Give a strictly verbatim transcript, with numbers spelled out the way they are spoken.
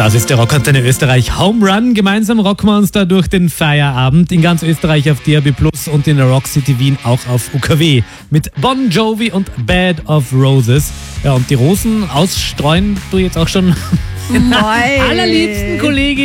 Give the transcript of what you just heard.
Das ist der Rockantenne Österreich Home Run. Gemeinsam rocken wir uns da durch den Feierabend in ganz Österreich auf D A B Plus und in der Rock City Wien auch auf U K W mit Bon Jovi und Bed of Roses. Ja, und die Rosen ausstreuen du jetzt auch schon allerliebsten Kollegen.